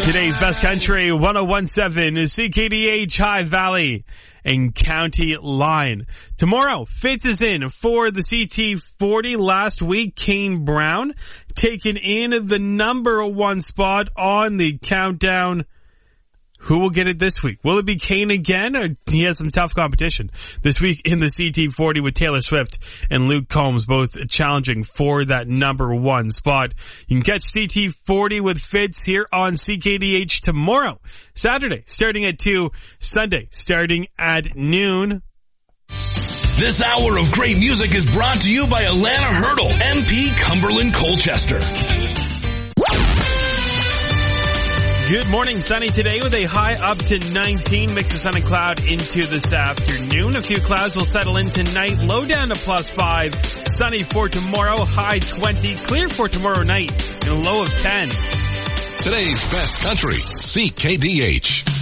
Today's Best Country 1017 is CKDH High Valley and County Line. Tomorrow, Fitz is in for the CT40. Last week, Kane Brown taking in the number 1 spot on the countdown. Who will get it this week? Will it be Kane again, or he has some tough competition this week in the CT40 with Taylor Swift and Luke Combs both challenging for that number 1 spot. You can catch CT40 with Fitz here on CKDH tomorrow, Saturday, starting at 2, Sunday, starting at noon. This hour of great music is brought to you by Alana Hurdle, MP Cumberland Colchester. Good morning. Sunny today with a high up to 19. Mix of sun and cloud into this afternoon. A few clouds will settle in tonight. Low down to +5. Sunny for tomorrow. High 20. Clear for tomorrow night. And a low of 10. Today's Best Country, CKDH.